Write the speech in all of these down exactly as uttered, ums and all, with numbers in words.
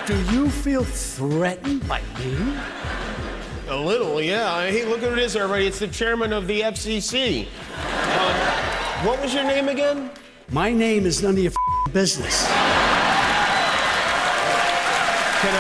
Do you feel threatened by me? A little, yeah. Hey, look at this, everybody. It's the chairman of the F C C. Uh, what was your name again? My name is none of your f- business. Can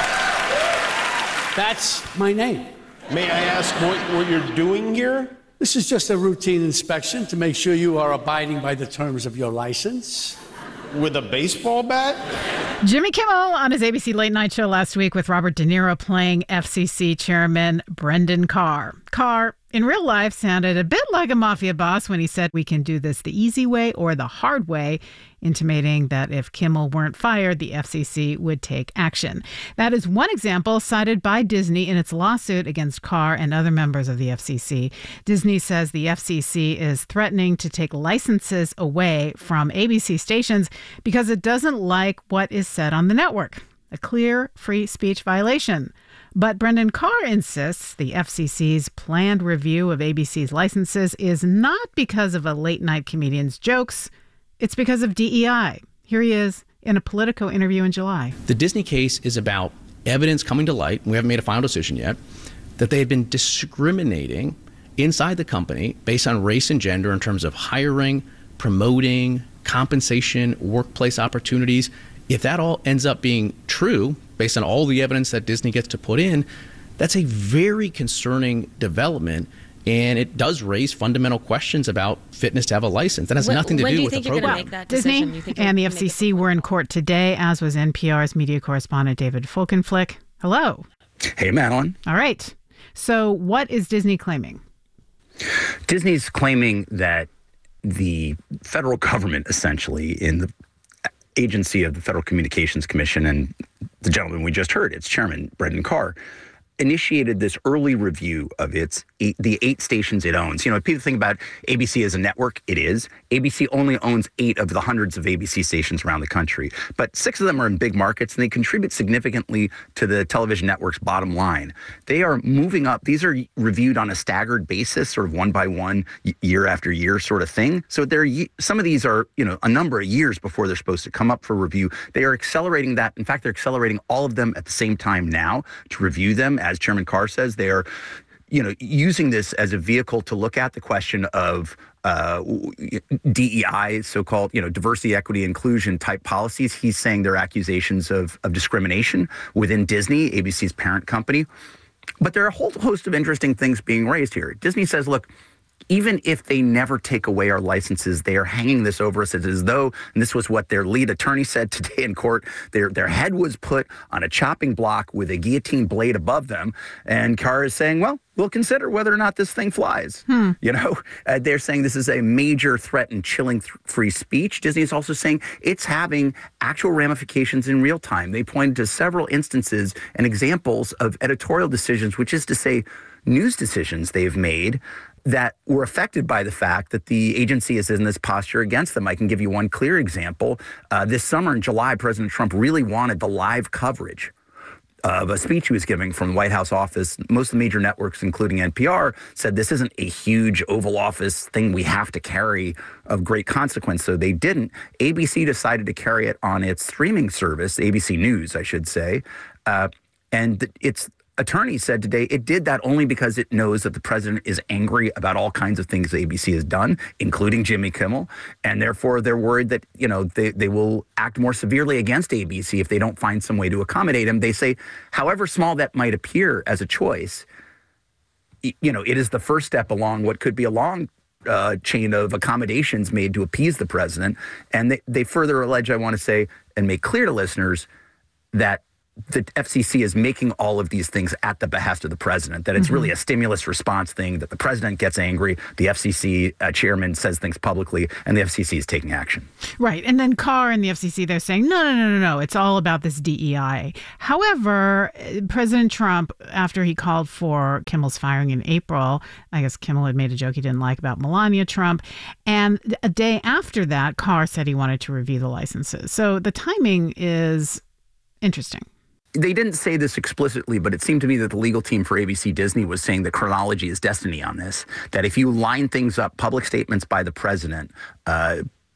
I... That's my name. May I ask what, what you're doing here? This is just a routine inspection to make sure you are abiding by the terms of your license. With a baseball bat? Jimmy Kimmel on his A B C Late Night Show last week with Robert De Niro playing F C C Chairman Brendan Carr. Carr, in real life, sounded a bit like a mafia boss when he said, "We can do this the easy way or the hard way," intimating that if Kimmel weren't fired, the F C C would take action. That is one example cited by Disney in its lawsuit against Carr and other members of the F C C. Disney says the F C C is threatening to take licenses away from A B C stations because it doesn't like what is said on the network. A clear free speech violation. But Brendan Carr insists the F C C's planned review of A B C's licenses is not because of a late-night comedian's jokes. It's because of D E I. Here he is in a Politico interview in July. The Disney case is about evidence coming to light, and we haven't made a final decision yet, that they had been discriminating inside the company based on race and gender in terms of hiring, promoting, compensation, workplace opportunities. If that all ends up being true, based on all the evidence that Disney gets to put in, that's a very concerning development. And it does raise fundamental questions about fitness to have a license. That has when, nothing to when do, do you with think the you're program. Make that Disney you think and the F C C were in court today, as was N P R's media correspondent David Folkenflik. Hello. Hey, Madeline. All right. So what is Disney claiming? Disney's claiming that the federal government, essentially, in the agency of the Federal Communications Commission and the gentleman we just heard, its chairman, Brendan Carr, initiated this early review of its eight, the eight stations it owns. You know, people think about A B C as a network. It is. A B C only owns eight of the hundreds of A B C stations around the country, but six of them are in big markets, and they contribute significantly to the television network's bottom line. They are moving up. These are reviewed on a staggered basis, sort of one by one, year after year sort of thing. So they're, some of these are, you know, a number of years before they're supposed to come up for review. They are accelerating that. In fact, they're accelerating all of them at the same time now to review them. As Chairman Carr says, they are, you know, using this as a vehicle to look at the question of uh, D E I, so-called, you know, diversity, equity, inclusion type policies. He's saying they're accusations of, of discrimination within Disney, A B C's parent company. But there are a whole host of interesting things being raised here. Disney says, look, even if they never take away our licenses, they are hanging this over us as though, and this was what their lead attorney said today in court, their their head was put on a chopping block with a guillotine blade above them. And Carr is saying, well, we'll consider whether or not this thing flies. Hmm. You know, uh, they're saying this is a major threat and chilling th- free speech. Disney is also saying it's having actual ramifications in real time. They pointed to several instances and examples of editorial decisions, which is to say news decisions they've made that were affected by the fact that the agency is in this posture against them. I can give you one clear example. Uh, this summer in July, President Trump really wanted the live coverage of a speech he was giving from the White House office. Most of the major networks, including N P R, said this isn't a huge Oval Office thing we have to carry of great consequence, so they didn't. A B C decided to carry it on its streaming service, A B C News, I should say, uh, and it's attorney said today it did that only because it knows that the president is angry about all kinds of things A B C has done, including Jimmy Kimmel, and therefore they're worried that, you know, they, they will act more severely against A B C if they don't find some way to accommodate him. They say, however small that might appear as a choice, you know, it is the first step along what could be a long uh, chain of accommodations made to appease the president. And they, they further allege, I want to say, and make clear to listeners that the F C C is making all of these things at the behest of the president, that it's mm-hmm. really a stimulus response thing, that the president gets angry, the F C C uh, chairman says things publicly, and the F C C is taking action. Right. And then Carr and the F C C, they're saying, no, no, no, no, no, it's all about this D E I. However, President Trump, after he called for Kimmel's firing in April, I guess Kimmel had made a joke he didn't like about Melania Trump. And a day after that, Carr said he wanted to review the licenses. So the timing is interesting. They didn't say this explicitly, but it seemed to me that the legal team for A B C Disney was saying that chronology is destiny on this, that if you line things up, public statements by the president, uh,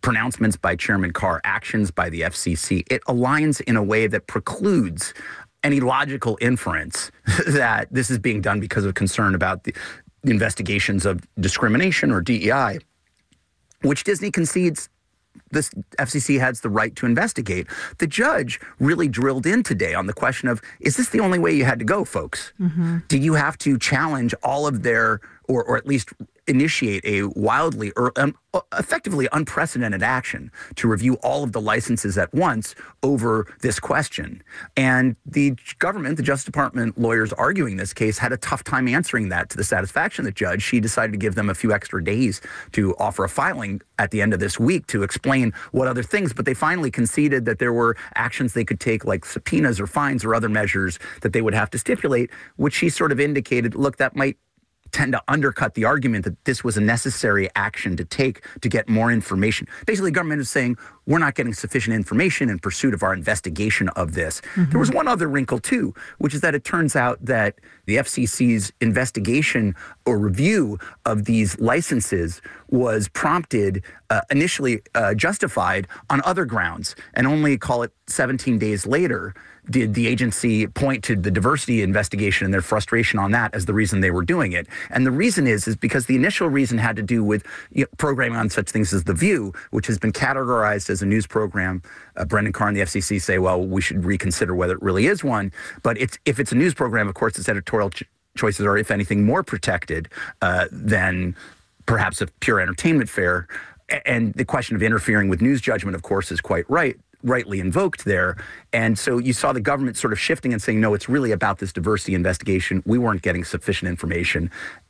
pronouncements by Chairman Carr, actions by the F C C, it aligns in a way that precludes any logical inference that this is being done because of concern about the investigations of discrimination or D E I, which Disney concedes this F C C has the right to investigate. The judge really drilled in today on the question of, is this the only way you had to go, folks? Mm-hmm. Did you have to challenge all of their, or, or at least initiate a wildly or um, effectively unprecedented action to review all of the licenses at once over this question? And the government, the Justice Department lawyers arguing this case, had a tough time answering that to the satisfaction of the judge. She decided to give them a few extra days to offer a filing at the end of this week to explain what other things, but they finally conceded that there were actions they could take, like subpoenas or fines or other measures that they would have to stipulate, which she sort of indicated, look, that might tend to undercut the argument that this was a necessary action to take to get more information. Basically, the government is saying, we're not getting sufficient information in pursuit of our investigation of this. Mm-hmm. There was one other wrinkle, too, which is that it turns out that the F C C's investigation or review of these licenses was prompted, uh, initially uh, justified on other grounds, and only, call it seventeen days later, did the agency point to the diversity investigation and their frustration on that as the reason they were doing it. And the reason is, is because the initial reason had to do with, you know, programming on such things as The View, which has been categorized as a news program. Uh, Brendan Carr and the F C C say, well, we should reconsider whether it really is one. But it's, if it's a news program, of course, its editorial ch- choices are, if anything, more protected uh, than perhaps a pure entertainment fare. And the question of interfering with news judgment, of course, is quite right. rightly invoked there. And so you saw the government sort of shifting and saying, no, it's really about this diversity investigation. We weren't getting sufficient information.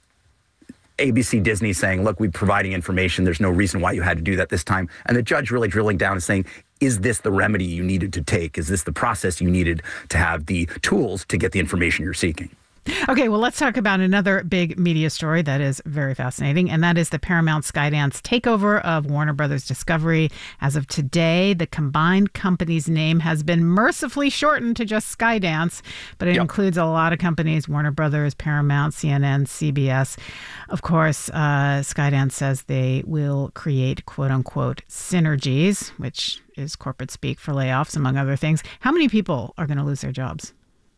A B C Disney saying, look, we're providing information. There's no reason why you had to do that this time. And the judge really drilling down and saying, is this the remedy you needed to take? Is this the process you needed to have the tools to get the information you're seeking? Okay, well, let's talk about another big media story that is very fascinating, and that is the Paramount Skydance takeover of Warner Brothers Discovery. As of today, the combined company's name has been mercifully shortened to just Skydance, but it yep. includes a lot of companies: Warner Brothers, Paramount, C N N, C B S. Of course, uh, Skydance says they will create quote-unquote synergies, which is corporate speak for layoffs, among other things. How many people are going to lose their jobs?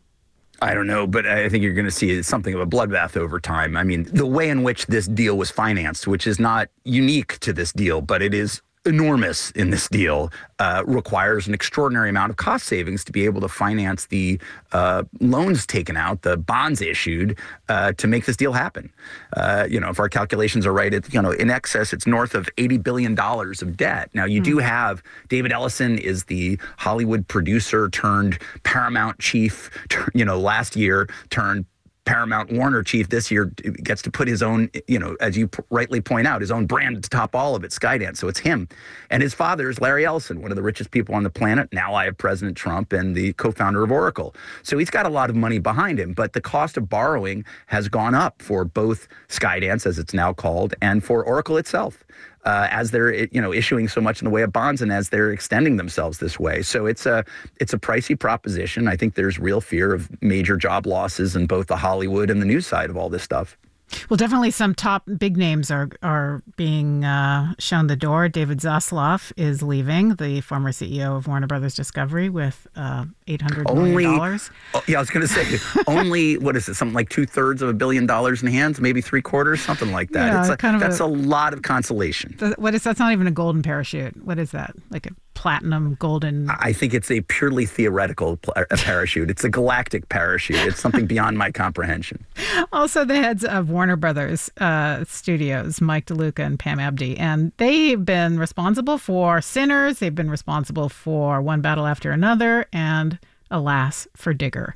I don't know, but I think you're going to see something of a bloodbath over time. I mean, the way in which this deal was financed, which is not unique to this deal, but it is enormous in this deal, uh, requires an extraordinary amount of cost savings to be able to finance the uh, loans taken out, the bonds issued uh, to make this deal happen. Uh, you know, if our calculations are right, it, you know, in excess, it's north of eighty billion dollars of debt. Now, you mm. do have David Ellison is the Hollywood producer turned Paramount chief, you know, last year turned Paramount Warner chief this year, gets to put his own, you know, as you p- rightly point out, his own brand to top all of it, Skydance. So it's him. And his father is Larry Ellison, one of the richest people on the planet, an ally of President Trump and the co-founder of Oracle. So he's got a lot of money behind him, but the cost of borrowing has gone up for both Skydance, as it's now called, and for Oracle itself. Uh, as they're, you know, issuing so much in the way of bonds and as they're extending themselves this way. So it's a it's a pricey proposition. I think there's real fear of major job losses in both the Hollywood and the news side of all this stuff. Well, definitely some top big names are are being uh, shown the door. David Zaslav is leaving, the former C E O of Warner Brothers Discovery, with uh, eight hundred million dollars. Oh, yeah, I was going to say, only, what is it, something like two-thirds of a billion dollars in hands, maybe three-quarters, something like that. Yeah, it's a, kind of that's a, a lot of consolation. What is That's not even a golden parachute. What is that? Like a platinum, golden? I think it's a purely theoretical pl- a parachute. It's a galactic parachute. It's something beyond my comprehension. Also, the heads of Warner Brothers uh, Studios, Mike DeLuca and Pam Abdi, and they've been responsible for Sinners. They've been responsible for One Battle After Another, and alas, for Digger.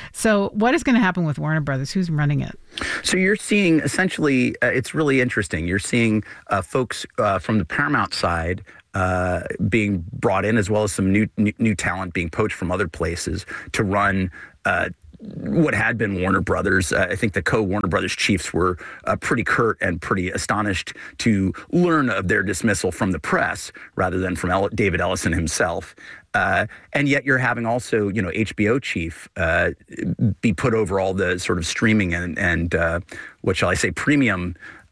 So what is going to happen with Warner Brothers? Who's running it? So you're seeing essentially, uh, it's really interesting. You're seeing uh, folks uh, from the Paramount side uh, being brought in, as well as some new, new new talent being poached from other places to run uh, what had been Warner Brothers. Uh, I think the co-Warner Brothers chiefs were uh, pretty curt and pretty astonished to learn of their dismissal from the press rather than from El- David Ellison himself. Uh, and yet you're having also, you know, H B O chief uh, be put over all the sort of streaming and, and uh, what shall I say, premium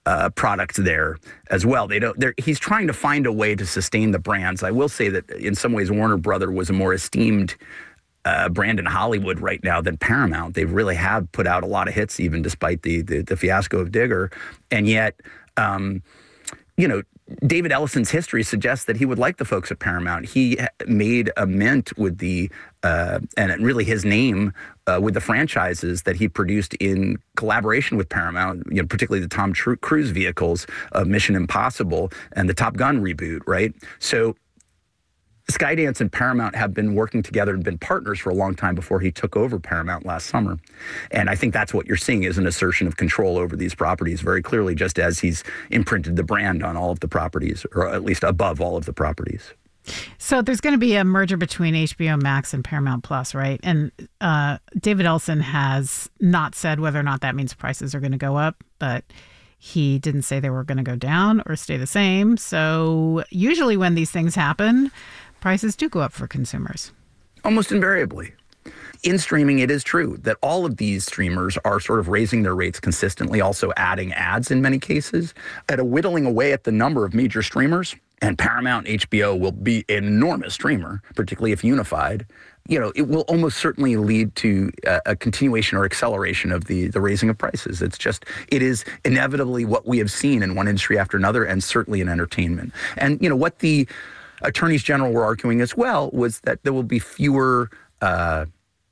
uh, product there as well. They don't. He's trying to find a way to sustain the brands. I will say that in some ways, Warner Brother was a more esteemed uh, brand in Hollywood right now than Paramount. They really have put out a lot of hits, even despite the the, the fiasco of Digger, and yet, um, you know. David Ellison's history suggests that he would like the folks at Paramount. He made a mint with the, uh, and really his name uh, with the franchises that he produced in collaboration with Paramount, you know, particularly the Tom Cruise vehicles of Mission Impossible and the Top Gun reboot, right? So Skydance and Paramount have been working together and been partners for a long time before he took over Paramount last summer. And I think that's what you're seeing is an assertion of control over these properties very clearly, just as he's imprinted the brand on all of the properties, or at least above all of the properties. So there's going to be a merger between H B O Max and Paramount Plus, right? And uh, David Ellison has not said whether or not that means prices are going to go up, but he didn't say they were going to go down or stay the same. So usually when these things happen, prices do go up for consumers. Almost invariably. In streaming, it is true that all of these streamers are sort of raising their rates consistently, also adding ads in many cases, at a whittling away at the number of major streamers. And Paramount, H B O will be an enormous streamer, particularly if unified. You know, it will almost certainly lead to a, a continuation or acceleration of the, the raising of prices. It's just, it is inevitably what we have seen in one industry after another, and certainly in entertainment. And, you know, what the attorneys general were arguing as well was that there will be fewer uh,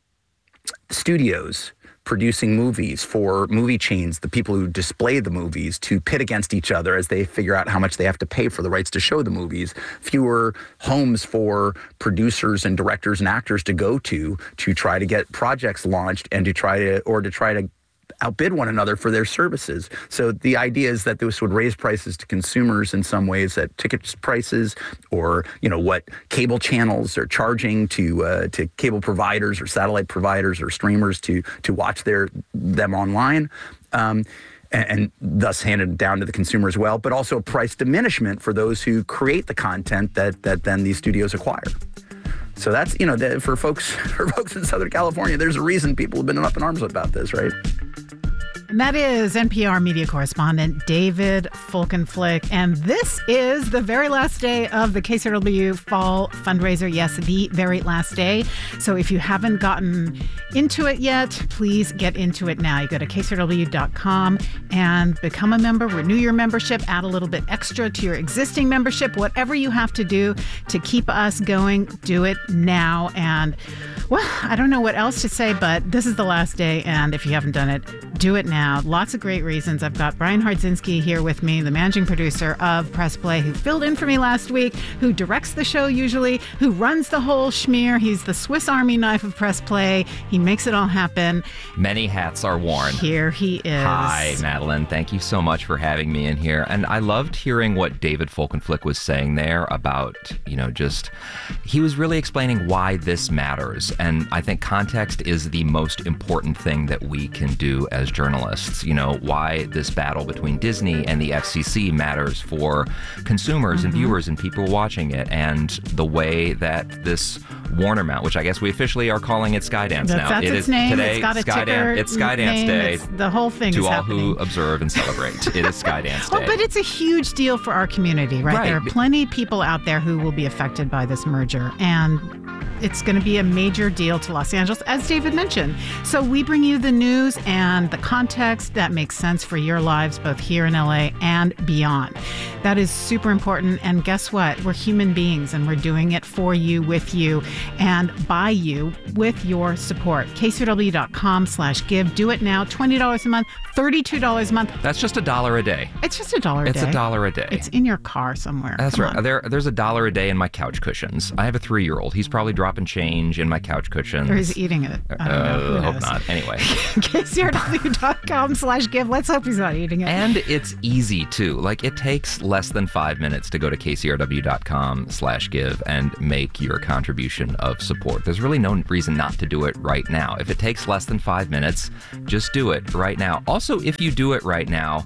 studios producing movies for movie chains, the people who display the movies, to pit against each other as they figure out how much they have to pay for the rights to show the movies. Fewer homes for producers and directors and actors to go to to try to get projects launched and to try to, or to try to outbid one another for their services. So the idea is that this would raise prices to consumers in some ways, at ticket prices, or, you know, what cable channels are charging to uh, to cable providers or satellite providers or streamers to to watch their them online. Um, and, and thus handed down to the consumer as well, but also a price diminishment for those who create the content that that then these studios acquire. So that's, you know, the, for folks for folks in Southern California, there's a reason people have been up in arms about this, right? And that is N P R media correspondent David Folkenflik. And this is the very last day of the K C R W Fall Fundraiser. Yes, the very last day. So if you haven't gotten into it yet, please get into it now. You go to K C R W dot com and become a member, renew your membership, add a little bit extra to your existing membership. Whatever you have to do to keep us going, do it now. And, well, I don't know what else to say, but this is the last day. And if you haven't done it, do it now. Lots of great reasons. I've got Brian Hardzinski here with me, the managing producer of Press Play, who filled in for me last week, who directs the show usually, who runs the whole schmear. He's the Swiss Army knife of Press Play. He makes it all happen. Many hats are worn. Here he is. Hi, Madeline. Thank you so much for having me in here. And I loved hearing what David Folkenflik was saying there about, you know, just, he was really explaining why this matters. And I think context is the most important thing that we can do as journalists. You know, why this battle between Disney and the F C C matters for consumers mm-hmm. and viewers and people watching it, and the way that this Warner Mount, which I guess we officially are calling it Skydance that's, now. That's it its is name. Today, it's got a Skydance, ticker it's Skydance name. Day. It's, the whole thing to is all happening. who observe and celebrate. It is Skydance Day. Oh, but it's a huge deal for our community, right? Right. There are plenty of people out there who will be affected by this merger, and it's going to be a major deal to Los Angeles, as David mentioned. So we bring you the news and the context that makes sense for your lives, both here in L A and beyond. That is super important. And guess what? We're human beings, and we're doing it for you, with you, and by you, with your support. K C R W dot com slash give. Do it now. twenty dollars a month, thirty-two dollars a month. That's just a dollar a day. It's just a dollar a It's day. a dollar a day. It's in your car somewhere. That's Come right. on. There, there's a dollar a day in my couch cushions. I have a three-year-old. He's probably dropping change in my couch cushions. Or he's eating it. I don't know. Who Uh, hope knows? not. Anyway. K C R W dot com slash give. Let's hope he's not eating it. And it's easy, too. Like, it takes less than five minutes to go to K C R W dot com slash give and make your contribution of support. There's really no reason not to do it right now. If it takes less than five minutes, just do it right now. Also, if you do it right now,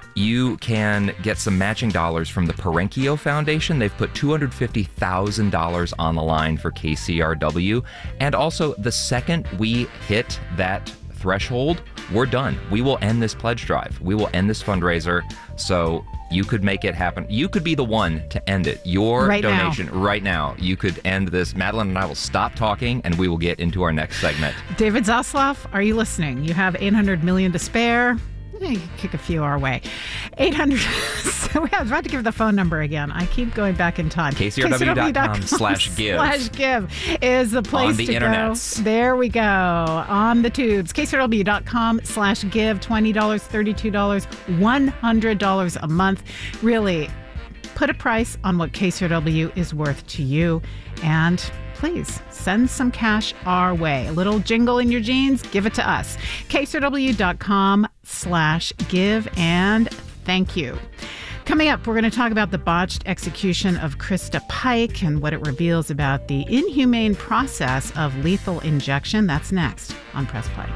you can get some matching dollars from the Perenkio Foundation. They've put two hundred fifty thousand dollars on the line for K C R W. And also, the second we hit that threshold, we're done. We will end this pledge drive. We will end this fundraiser. So you could make it happen. You could be the one to end it. Your right donation now. right now. You could end this. Madeline and I will stop talking, and we will get into our next segment. David Zaslav, are you listening? You have eight hundred million dollars to spare. You can kick a few our way. eight hundred. So I was about to give the phone number again. I keep going back in time. K C R W dot com slash give. Slash give is the place On the to internets. go. There we go. On the tubes. K C R W dot com slash give. twenty dollars, thirty-two dollars, one hundred dollars a month. Really, put a price on what K C R W is worth to you. And please send some cash our way. A little jingle in your jeans, give it to us. K C R W dot com slash give, and thank you. Coming up, we're going to talk about the botched execution of Krista Pike and what it reveals about the inhumane process of lethal injection. That's next on Press Play.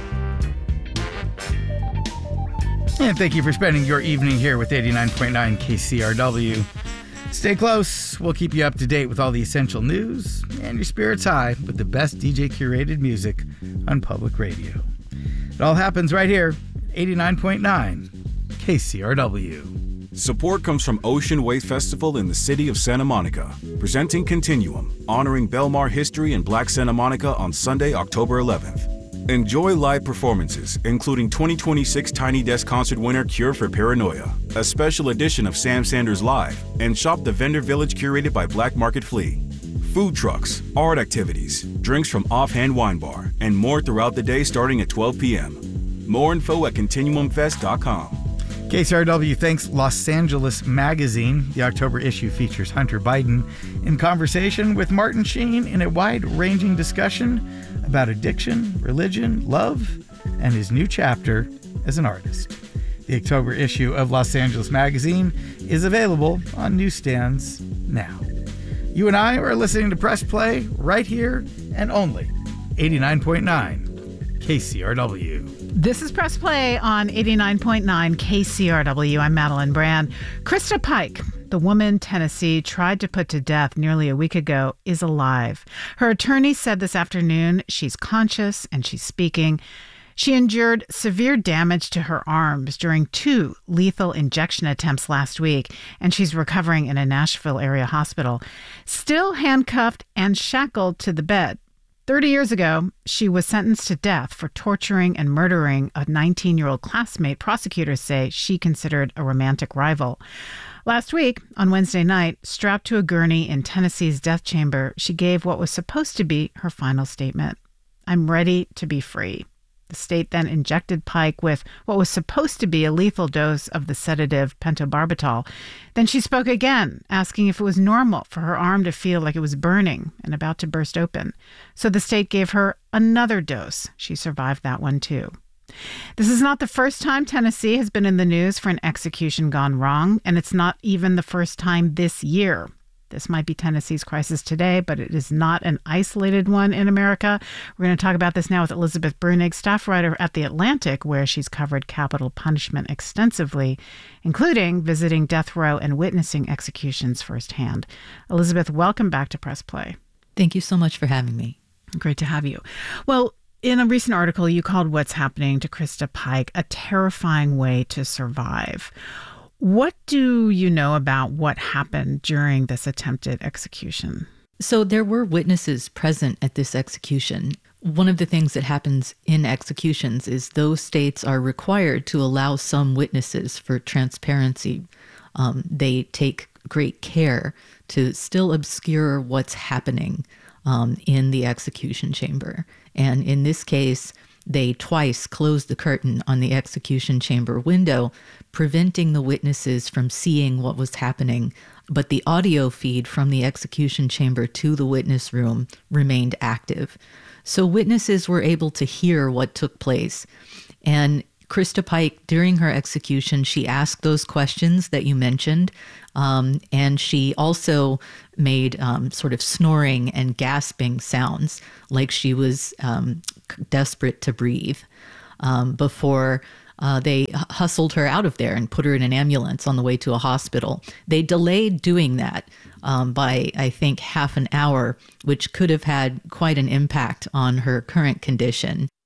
And thank you for spending your evening here with eighty-nine point nine K C R W. Stay close. We'll keep you up to date with all the essential news and your spirits high with the best D J curated music on public radio. It all happens right here, eighty-nine point nine K C R W. Support comes from Ocean Wave Festival in the city of Santa Monica, presenting Continuum, honoring Belmar history in Black Santa Monica on Sunday, October eleventh. Enjoy live performances, including twenty twenty-six Tiny Desk Concert winner Cure for Paranoia, a special edition of Sam Sanders Live, and shop the Vendor Village curated by Black Market Flea. Food trucks, art activities, drinks from Offhand Wine Bar, and more throughout the day starting at twelve p.m. More info at continuum fest dot com. K C R W thanks Los Angeles Magazine. The October issue features Hunter Biden in conversation with Martin Sheen in a wide-ranging discussion about addiction, religion, love, and his new chapter as an artist. The October issue of Los Angeles Magazine is available on newsstands now. You and I are listening to Press Play right here and only eighty-nine point nine K C R W. This is Press Play on eighty-nine point nine K C R W. I'm Madeline Brand. Krista Pike, the woman Tennessee tried to put to death nearly a week ago, is alive. Her attorney said this afternoon she's conscious and she's speaking. She endured severe damage to her arms during two lethal injection attempts last week, and she's recovering in a Nashville area hospital, still handcuffed and shackled to the bed. thirty years ago, she was sentenced to death for torturing and murdering a nineteen-year-old classmate prosecutors say she considered a romantic rival. Last week, on Wednesday night, strapped to a gurney in Tennessee's death chamber, she gave what was supposed to be her final statement. "I'm ready to be free." The state then injected Pike with what was supposed to be a lethal dose of the sedative pentobarbital. Then she spoke again, asking if it was normal for her arm to feel like it was burning and about to burst open. So the state gave her another dose. She survived that one too. This is not the first time Tennessee has been in the news for an execution gone wrong, and it's not even the first time this year. This might be Tennessee's crisis today, but it is not an isolated one in America. We're going to talk about this now with Elizabeth Bruenig, staff writer at The Atlantic, where she's covered capital punishment extensively, including visiting death row and witnessing executions firsthand. Elizabeth, welcome back to Press Play. Thank you so much for having me. Great to have you. Well, in a recent article, you called what's happening to Krista Pike a terrifying way to survive. What do you know about what happened during this attempted execution? So there were witnesses present at this execution. One of the things that happens in executions is those states are required to allow some witnesses for transparency. Um, they take great care to still obscure what's happening um, in the execution chamber. And in this case, they twice closed the curtain on the execution chamber window, preventing the witnesses from seeing what was happening. But the audio feed from the execution chamber to the witness room remained active. So witnesses were able to hear what took place. And Krista Pike, during her execution, she asked those questions that you mentioned. Um, and she also made um, sort of snoring and gasping sounds, like she was um, desperate to breathe, um, before uh, they hustled her out of there and put her in an ambulance on the way to a hospital. They delayed doing that um, by, I think, half an hour, which could have had quite an impact on her current condition.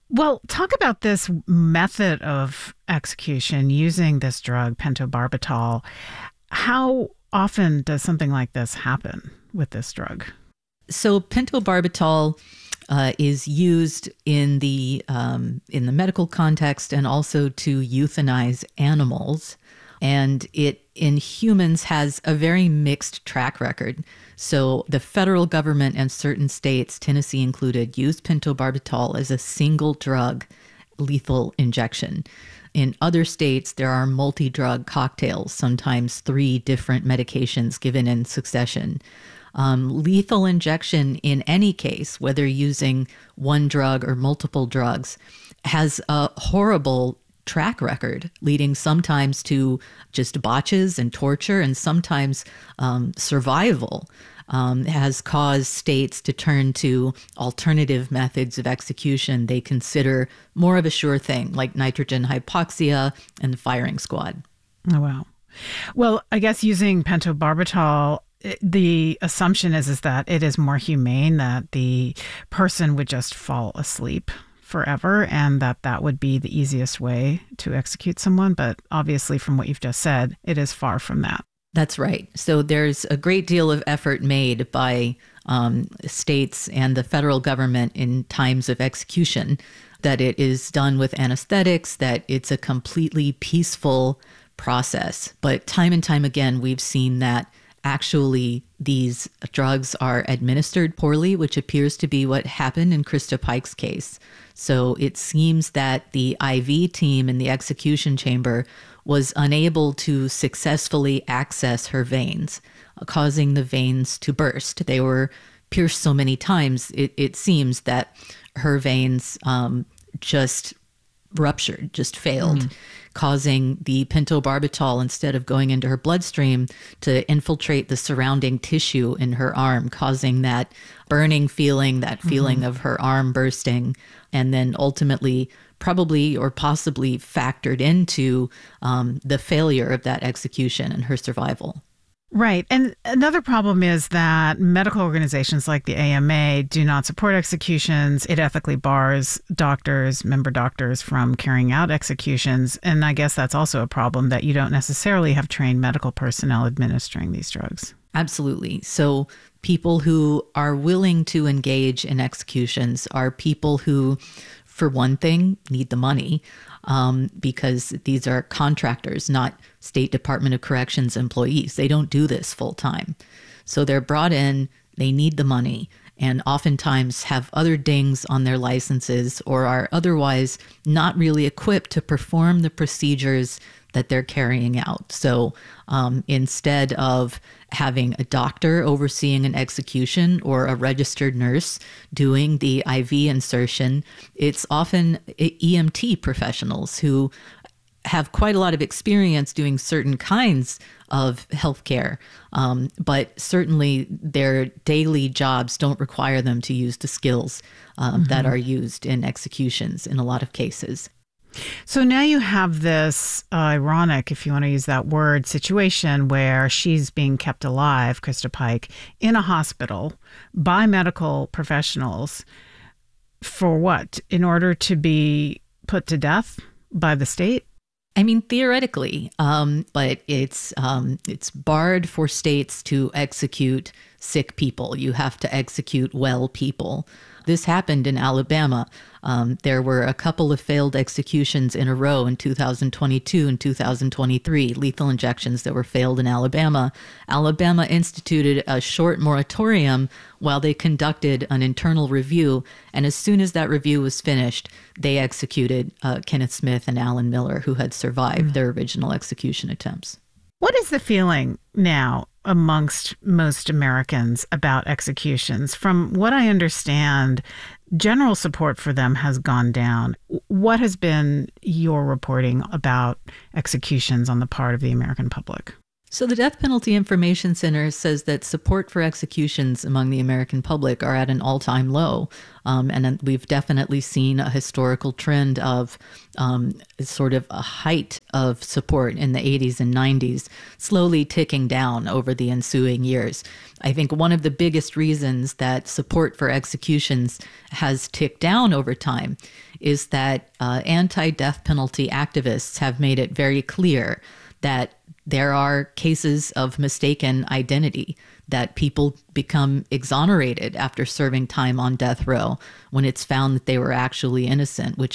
Well, talk about this method of execution using this drug, pentobarbital. How often does something like this happen with this drug? So pentobarbital uh, is used in the um, in the medical context and also to euthanize animals. And it, in humans, has a very mixed track record. So the federal government and certain states, Tennessee included, use pentobarbital as a single drug lethal injection. In other states, there are multi-drug cocktails, sometimes three different medications given in succession. Um, lethal injection in any case, whether using one drug or multiple drugs, has a horrible track record, leading sometimes to just botches and torture, and sometimes um, survival. Um, has caused states to turn to alternative methods of execution they consider more of a sure thing, like nitrogen hypoxia and the firing squad. Oh, wow. Well, I guess using pentobarbital, the assumption is, is that it is more humane, that the person would just fall asleep forever, and that that would be the easiest way to execute someone. But obviously, from what you've just said, it is far from that. That's right. So there's a great deal of effort made by um, states and the federal government in times of execution, that it is done with anesthetics, that it's a completely peaceful process. But time and time again, we've seen that actually these drugs are administered poorly, which appears to be what happened in Krista Pike's case. So it seems that the I V team in the execution chamber was unable to successfully access her veins, causing the veins to burst. They were pierced so many times, it, it seems that her veins um, just ruptured, just failed, mm. causing the pentobarbital, instead of going into her bloodstream, to infiltrate the surrounding tissue in her arm, causing that burning feeling, that feeling mm-hmm. of her arm bursting, and then ultimately probably or possibly factored into um, the failure of that execution and her survival. Right. And another problem is that medical organizations like the A M A do not support executions. It ethically bars doctors, member doctors, from carrying out executions. And I guess that's also a problem, that you don't necessarily have trained medical personnel administering these drugs. Absolutely. So people who are willing to engage in executions are people who, for one thing, need the money, um, because these are contractors, not State Department of Corrections employees. They don't do this full time. So they're brought in, they need the money, and oftentimes have other dings on their licenses or are otherwise not really equipped to perform the procedures that they're carrying out. So um, instead of having a doctor overseeing an execution or a registered nurse doing the I V insertion, it's often E M T professionals who have quite a lot of experience doing certain kinds of healthcare, um, but certainly their daily jobs don't require them to use the skills um, mm-hmm. that are used in executions in a lot of cases. So now you have this uh, ironic, if you want to use that word, situation where she's being kept alive, Krista Pike, in a hospital by medical professionals for what? In order to be put to death by the state? I mean, theoretically, um, but it's um, it's barred for states to execute sick people. You have to execute well people. This happened in Alabama. Um, there were a couple of failed executions in a row in two thousand twenty-two and two thousand twenty-three, lethal injections that were failed in Alabama. Alabama instituted a short moratorium while they conducted an internal review. And as soon as that review was finished, they executed uh, Kenneth Smith and Alan Miller, who had survived mm-hmm. their original execution attempts. What is the feeling now amongst most Americans about executions? From what I understand, general support for them has gone down. What has been your reporting about executions on the part of the American public? So the Death Penalty Information Center says that support for executions among the American public are at an all-time low. Um, and we've definitely seen a historical trend of um, sort of a height of support in the eighties and nineties, slowly ticking down over the ensuing years. I think one of the biggest reasons that support for executions has ticked down over time is that uh, anti-death penalty activists have made it very clear that there are cases of mistaken identity, that people become exonerated after serving time on death row when it's found that they were actually innocent, which